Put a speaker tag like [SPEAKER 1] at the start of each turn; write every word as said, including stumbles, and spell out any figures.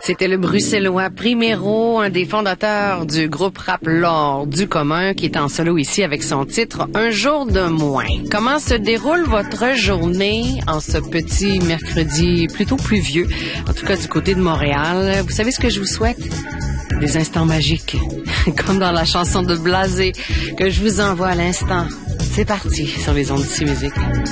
[SPEAKER 1] C'était le bruxellois Primero, un des fondateurs du groupe rap L'Or du commun, qui est en solo ici avec son titre « Un jour de moins ». Comment se déroule votre journée en ce petit mercredi plutôt pluvieux, en tout cas du côté de Montréal? Vous savez ce que je vous souhaite? Des instants magiques, comme dans la chanson de Blasé que je vous envoie à l'instant. C'est parti sur les ondes d'ici musique.